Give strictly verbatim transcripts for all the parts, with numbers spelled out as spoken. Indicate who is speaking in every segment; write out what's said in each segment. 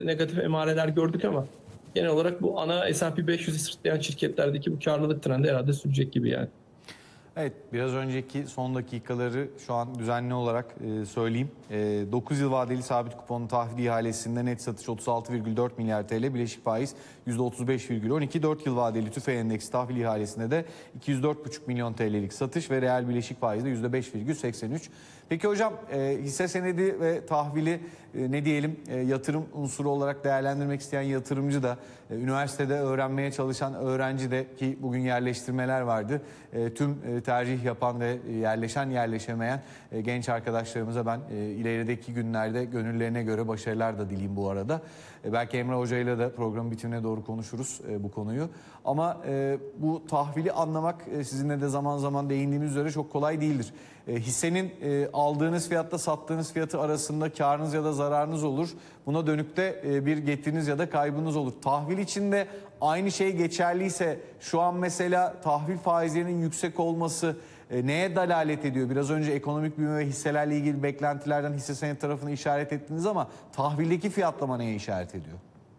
Speaker 1: negatif emareler gördük ama genel olarak bu ana S and P beş yüzü sırtlayan şirketlerdeki bu karlılık trendi herhalde sürecek gibi yani.
Speaker 2: Evet, biraz önceki son dakikaları şu an düzenli olarak e, söyleyeyim. E, dokuz yıl vadeli sabit kuponlu tahvil ihalesinde net satış otuz altı virgül dört milyar T L, bileşik faiz yüzde otuz beş virgül on iki. dört yıl vadeli tüfe endeksi tahvil ihalesinde de iki yüz dört virgül beş milyon T L'lik satış ve reel bileşik faizde yüzde beş virgül seksen üç. Peki hocam, e, hisse senedi ve tahvili e, ne diyelim e, yatırım unsuru olarak değerlendirmek isteyen yatırımcı da, e, üniversitede öğrenmeye çalışan öğrenci de, ki bugün yerleştirmeler vardı, e, tüm e, tercih yapan ve yerleşen yerleşemeyen e, genç arkadaşlarımıza ben e, ilerideki günlerde gönüllerine göre başarılar da dileyim bu arada. E, belki Emre Hoca ile de programın bitimine doğru konuşuruz e, bu konuyu. Ama e, bu tahvili anlamak e, sizinle de zaman zaman değindiğimiz üzere çok kolay değildir. E, hissenin e, aldığınız fiyatla sattığınız fiyatı arasında karınız ya da zararınız olur. Buna dönük de e, bir getiriniz ya da kaybınız olur. Tahvil için de aynı şey geçerliyse şu an mesela tahvil faizlerinin yüksek olması e, neye dalalet ediyor? Biraz önce ekonomik büyüme ve hisselerle ilgili beklentilerden hisse senedi tarafını işaret ettiniz ama tahvildeki fiyatlama neye işaret ediyor?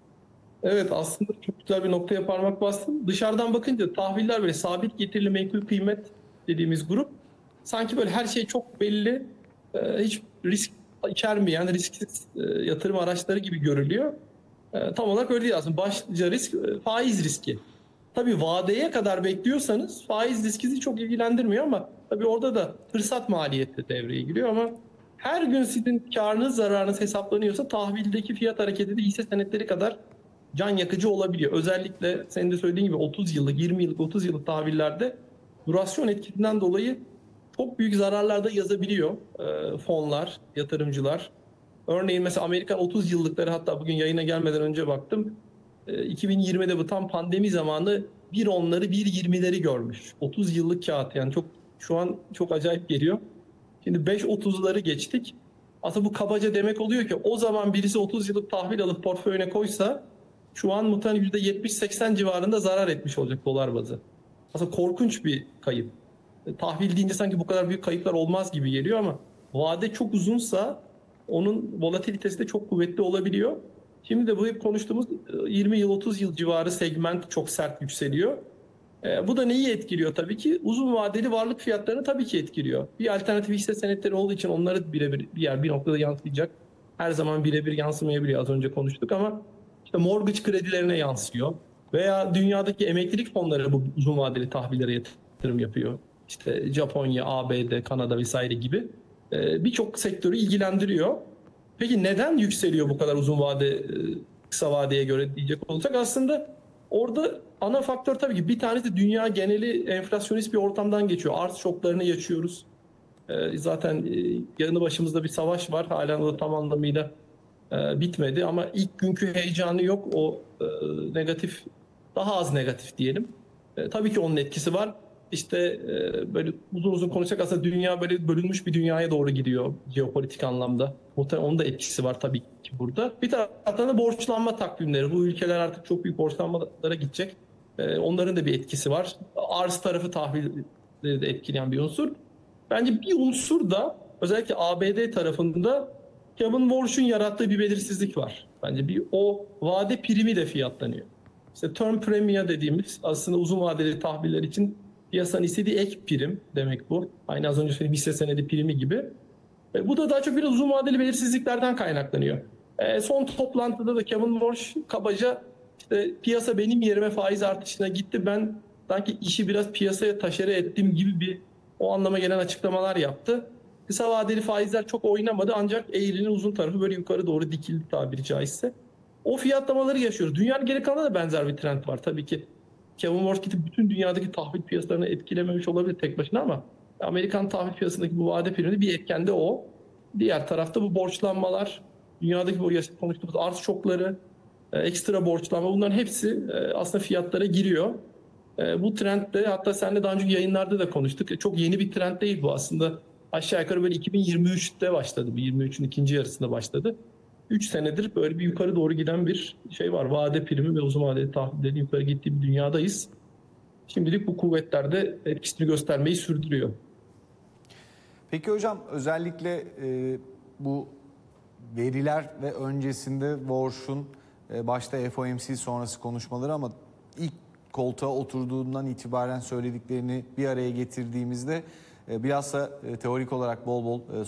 Speaker 1: Evet, aslında çok güzel bir noktaya parmak bastın. Dışarıdan bakınca tahviller böyle sabit getirili menkul kıymet dediğimiz grup sanki böyle her şey çok belli, hiç risk içermeyen risksiz yatırım araçları gibi görülüyor. Tam olarak öyle değil aslında. Başlıca risk faiz riski. Tabii vadeye kadar bekliyorsanız faiz riski sizi çok ilgilendirmiyor ama tabii orada da fırsat maliyeti de devreye giriyor ama her gün sizin karınız zararınız hesaplanıyorsa tahvildeki fiyat hareketi de hisse senetleri kadar can yakıcı olabiliyor. Özellikle senin de söylediğin gibi otuz yıllık, yirmi yıllık, otuz yıllık tahvillerde durasyon etkisinden dolayı çok büyük zararlar da yazabiliyor fonlar, yatırımcılar. Örneğin mesela Amerikan otuz yıllıkları, hatta bugün yayına gelmeden önce baktım. iki bin yirmide bu tam pandemi zamanı bir onları bir yirmileri görmüş. otuz yıllık kağıt yani çok şu an çok acayip geliyor. Şimdi beş otuzları geçtik. Aslında bu kabaca demek oluyor ki o zaman birisi otuz yıllık tahvil alıp portföyüne koysa şu an muhtemelen yüzde yetmiş seksen civarında zarar etmiş olacak dolar bazı. Aslında korkunç bir kayıp. Tahvil deyince sanki bu kadar büyük kayıplar olmaz gibi geliyor ama vade çok uzunsa onun volatilitesi de çok kuvvetli olabiliyor. Şimdi de bu hep konuştuğumuz yirmi yıl otuz yıl civarı segment çok sert yükseliyor. E, bu da neyi etkiliyor tabii ki? Uzun vadeli varlık fiyatlarını tabii ki etkiliyor. Bir alternatif hisse senetleri olduğu için onları birebir bir yer bir noktada yansıyacak. Her zaman birebir yansımayabiliyor, az önce konuştuk ama işte mortgage kredilerine yansıyor. Veya dünyadaki emeklilik fonları bu uzun vadeli tahvillere yatırım yapıyor. İşte Japonya, A B D, Kanada vesaire gibi e, birçok sektörü ilgilendiriyor. Peki neden yükseliyor bu kadar uzun vade, kısa vadeye göre diyecek olacak? Aslında orada ana faktör tabii ki bir tanesi dünya geneli enflasyonist bir ortamdan geçiyor. Arz şoklarını yaşıyoruz. Zaten yanı başımızda bir savaş var. Halen o da tam anlamıyla bitmedi ama ilk günkü heyecanı yok. O negatif, daha az negatif diyelim. Tabii ki onun etkisi var. İşte böyle uzun uzun konuşacak, aslında dünya böyle bölünmüş bir dünyaya doğru gidiyor jeopolitik anlamda. Onun da etkisi var tabii ki burada. Bir taraftan da borçlanma takvimleri. Bu ülkeler artık çok büyük borçlanmalara gidecek. Onların da bir etkisi var. Arz tarafı tahvilleri de etkileyen bir unsur. Bence bir unsur da özellikle A B D tarafında Kevin Walsh'un yarattığı bir belirsizlik var. Bence bir o vade primi de fiyatlanıyor. İşte term premia dediğimiz aslında uzun vadeli tahviller için piyasanın istediği ek prim demek bu. Aynı az önce söylediğim hisse senedi primi gibi. E, bu da daha çok biraz uzun vadeli belirsizliklerden kaynaklanıyor. E, son toplantıda da Kevin Walsh kabaca işte piyasa benim yerime faiz artışına gitti, ben sanki işi biraz piyasaya taşere ettim gibi bir o anlama gelen açıklamalar yaptı. Kısa vadeli faizler çok oynamadı ancak eğrinin uzun tarafı böyle yukarı doğru dikildi tabiri caizse. O fiyatlamaları yaşıyoruz. Dünyanın geri kalanında da benzer bir trend var. Tabii ki Kevin Walsh gidip bütün dünyadaki tahvil piyasalarını etkilememiş olabilir tek başına ama Amerikan tahvil piyasasındaki bu vade priminde bir etken de o. Diğer tarafta bu borçlanmalar, dünyadaki bu konuştuğumuz arz şokları, ekstra borçlanma, bunların hepsi aslında fiyatlara giriyor. Bu trend de hatta seninle daha önce yayınlarda da konuştuk. Çok yeni bir trend değil bu aslında. Aşağı yukarı böyle iki bin yirmi üçte başladı. yirmi üçün ikinci yarısında başladı. üç senedir böyle bir yukarı doğru giden bir şey var. Vade primi ve uzun vadeli tahvillerin yukarı gittiği bir dünyadayız. Şimdilik bu kuvvetler de etkisini göstermeyi sürdürüyor.
Speaker 2: Peki hocam, özellikle e, bu veriler ve öncesinde Warsh'un e, başta F O M C sonrası konuşmaları ama ilk koltuğa oturduğundan itibaren söylediklerini bir araya getirdiğimizde e, bilhassa e, teorik olarak bol bol e,